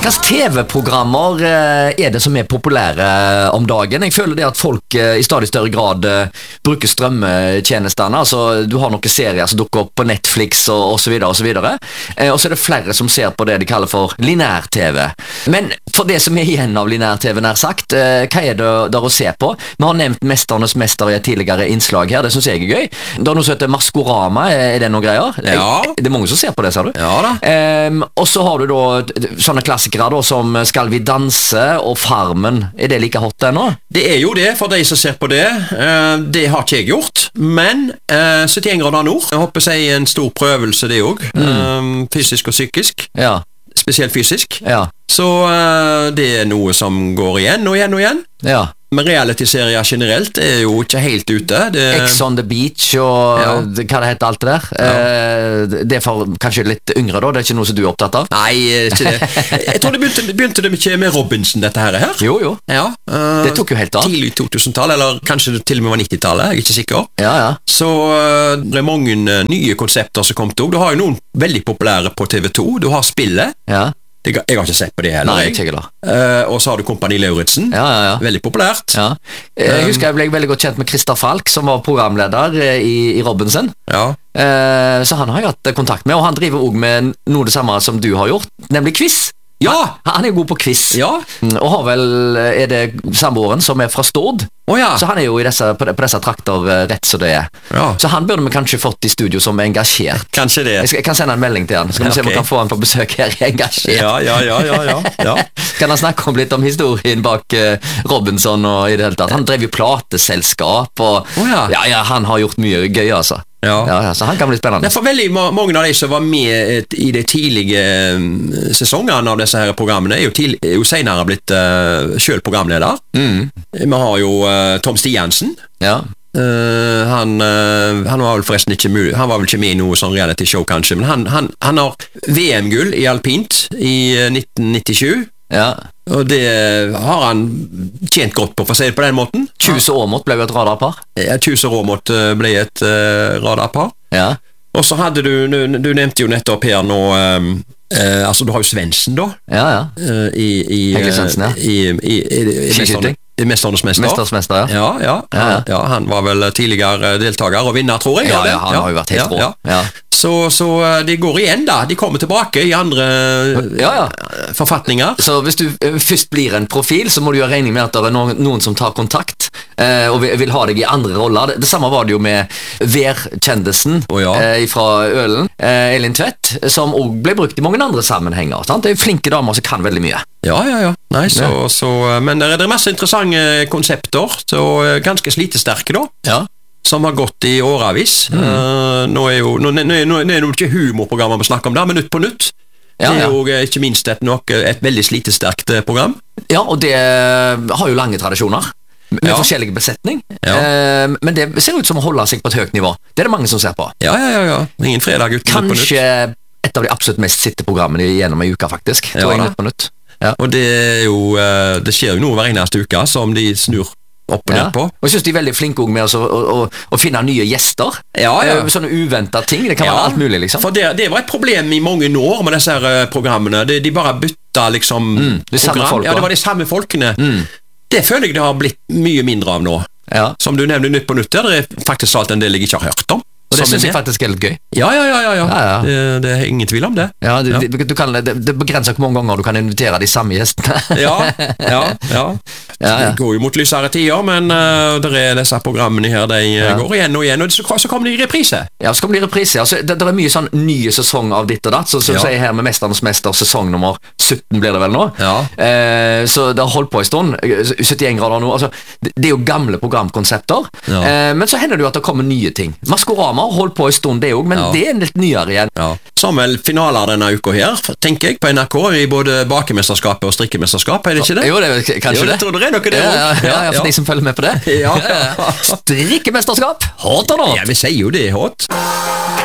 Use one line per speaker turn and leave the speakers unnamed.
Hvilke TV-programmer er det som er populære om dagen? Jeg føler det at folk i stadig større grad bruker strømmetjenestene. Altså, du har noen serier som dukker opp på Netflix og så videre, og så videre. Og så er det flere som ser på det de kaller for lineær-TV. Men for det som er igjen av lineær-TV, nær sagt, hva er det der å se på? Vi har nevnt Mesternes mester i et tidligere innslag her, det synes jeg er gøy. Det er noe som heter Maskorama, er det noen greier?
Ja.
Det er mange som ser på det, sa du?
Ja da.
Og så har du da sånne klassikere da, som Skal vi danse og Farmen. Er det like hot ennå?
Det er jo det, for de som ser på det. Det har ikke jeg gjort, men 71 grader nord, jeg håper jeg en stor prøvelse det også, fysisk og psykisk.
Ja.
Spesielt fysisk.
Ja.
Så det er noe som går igjen og igjen og igjen.
Ja.
Men reality-serier generelt er jo ikke helt ute.
Ex on the beach og hva det heter alt det der. Det er for kanskje litt yngre da, det er ikke noe som du er opptatt av?
Nei, ikke det. Jeg tror det begynte det ikke med Robinson, dette her.
Jo.
Ja,
det tok jo helt av.
Tidlig 2000-tall, eller kanskje til og med var 90-tallet, jeg er ikke sikker.
Ja.
Så det er mange nye konsepter som kom til. Du har jo noen veldig populære på TV2. Du har Spillet.
Ja.
Jeg har ikke sett på det heller.
Nei, ikke heller.
Og så har du Kompani Lauritzen.
Ja.
Veldig populært.
Ja. Jeg husker jeg ble veldig godt kjent med Christer Falk, som var programleder i Robinson.
Ja.
Så han har jeg hatt kontakt med, og han driver også med noe det samme som du har gjort, nemlig quiz.
Ja!
Han er jo god på quiz.
Ja.
Og har vel, er det samboeren som er fra Stord?
Ja.
Så han er jo på disse trakter rett så det er.
Ja.
Så han burde vi kanskje fått i studio som engasjert.
Kanskje det.
Jeg kan sende en melding til han, så kan vi se om vi kan få han på besøk her i Engasjert.
Ja.
Kan han snakke om litt om historien bak Robinson og i det hele tatt? Han drev jo plateselskap, og han har gjort mye gøy, altså. Ja, så han kan bli spennende.
For veldig mange av de som var med i de tidlige sesongene av disse her programmene, er jo senere blitt selv programleder. Vi har jo Tom Stiansen.
Ja.
Han var vel forresten ikke mulig. Han var vel ikke med i noe sånn reality show kanskje, men han har VM-gull i alpint i 1997.
Ja.
Og det har han tjent godt på, for å si det på den måten.
Kjus og Åmot ble jo et radarpar.
Ja, Kjus og Åmot ble et radarpar.
Ja.
Og så hadde du nevnte jo nettopp her nå, altså du har jo Svendsen da.
Ja.
Hegge
Svendsen,
i Mesternes mester.
Mesternes mester,
ja. Han var vel tidligere deltaker og vinner, tror jeg.
Ja, han har jo vært helt rå. Ja.
Så de går igjen da, de kommer tilbake i andre forfatninger.
Så hvis du først blir en profil, så må du jo regne med at det er noen som tar kontakt, og vil ha deg i andre roller. Det samme var det jo med Vær-kjendisen fra Ølen, Elin Tvedt, som også ble brukt i mange andre sammenhenger. Sant? Det er jo flinke damer som kan veldig mye.
Ja. Nei, men det er masse interessante konsepter, så ganske slitesterke da. Ja. Som har gått i åravis. Nå er det jo ikke humorprogrammer vi snakker om der, men Nytt på Nytt. Det er jo ikke minst et veldig slitesterkt program. Ja, og det har jo lange tradisjoner. Med forskjellige besetning. Men det ser ut som å holde seg på et høyt nivå. Det er det mange som ser på. Ja. Ingen fredag uten Nytt på Nytt. Kanskje et av de absolutt mest sitte programmene gjennom en uke, faktisk. Nytt på Nytt. Ja. Og det skjer jo noe hver eneste uke som de snur opp og ned på. Og jeg synes de er veldig flinke med å finne nye gjester. Sånne uventet ting. Det kan være alt mulig, liksom. For det var et problem i mange år med disse her programmene. De bare bytta liksom program. Det var de samme folkene. Det føler jeg det har blitt mye mindre av nå. Som du nevner Nytt på Nytt, det er faktisk alt en del jeg ikke har hørt om. Og det synes jeg faktisk er litt gøy. Ja. Det er ingen tvil om det. Det begrenser hvor mange ganger du kan invitere de samme gjestene. Det går jo mot lysere tider, men det er disse programmene her, de går igjen og igjen, og så kommer de i reprise. Ja, så kommer de i reprise. Altså, det er mye sånn nye sesong av ditt og datt, så sier jeg her med Mesternes mester, sesong nummer 17 blir det vel nå. Så det har holdt på en stund, 71 grader nå. Altså, det er jo gamle programkonsepter, men så hender det jo at det kommer nye ting. Maskorama har holdt på en stund det også, men det er litt nyere igjen. Som vel finaler denne uka her, tenker jeg, på NRK, i både bakemesterskapet og strikkemesterskapet, er det ikke det? Jo, det er kanskje det. Tror du det er noe det også? Ja, for de som følger med på det. Strikkemesterskap, hot eller not? Ja, vi sier jo det er hot.